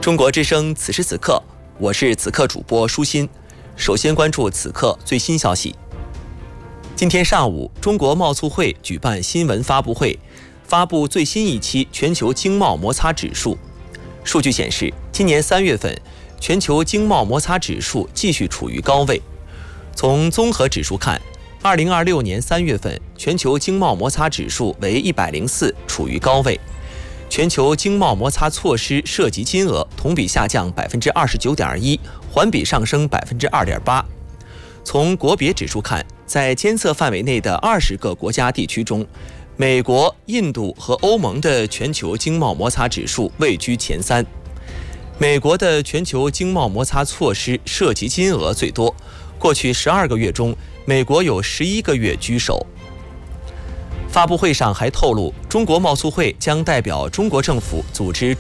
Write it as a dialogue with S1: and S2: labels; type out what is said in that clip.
S1: 中国之声此时此刻，我是此刻主播舒心。首先关注此刻最新消息。今天上午，中国贸促会举办新闻发布会，发布最新一期全球经贸摩擦指数。数据显示，今年3月份，全球经贸摩擦指数继续处于高位。从综合指数看，2026年3月份，全球经贸摩擦指数为104，处于高位。全球经贸摩擦措施涉及金额同比下降29.1%，环比上升2.8%。从国别指数看，在监测范围内的20个国家地区中，美国、印度和欧盟的全球经贸摩擦指数位居前3。美国的全球经贸摩擦措施涉及金额最多，过去12个月中，美国有11个月居首。发布会上还透露，中国贸促会将代表中国政府组织